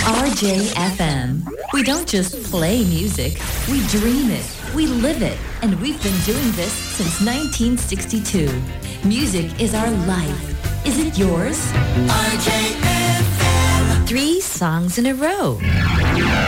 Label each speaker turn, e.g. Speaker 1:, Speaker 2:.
Speaker 1: RJFM. We don't just play music, we dream it, we live it, and we've been doing this since 1962. Music is our life. Is it yours? RJFM. 3 songs in a row.